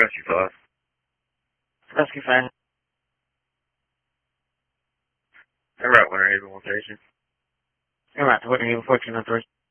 Rescue 5. Rescue 5. Hey, right, Winter Haven 1 Station. Hey, right, to Winter Haven 1403.